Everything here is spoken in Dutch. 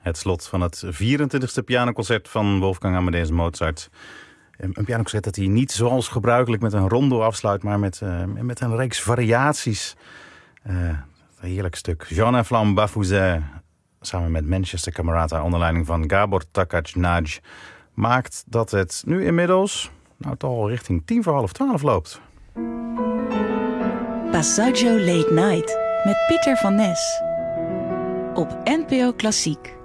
Het slot van het 24e pianoconcert van Wolfgang Amadeus Mozart. Een pianoconcert dat hij niet zoals gebruikelijk met een rondo afsluit, maar met een reeks variaties. Een heerlijk stuk. Jean en Flamme Bafouset, samen met Manchester Camerata onder leiding van Gabor Takacs, maakt dat het nu inmiddels toch al richting 11:10 loopt. Passaggio Late Night met Pieter van Nes op NPO Klassiek.